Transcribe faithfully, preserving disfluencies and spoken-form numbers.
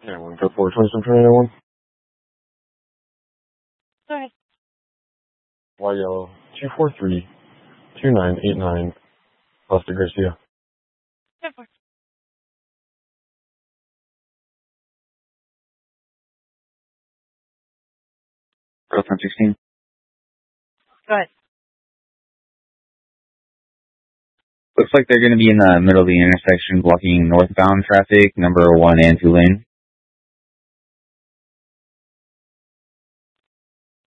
Yeah, one go forward, twenty-seven twenty-one. Go ahead. Y yellow, two four three, two nine eight nine, Costa Garcia. Go for it. Growth one sixteen. Go ahead. Looks like they're going to be in the middle of the intersection blocking northbound traffic, number one and two lane.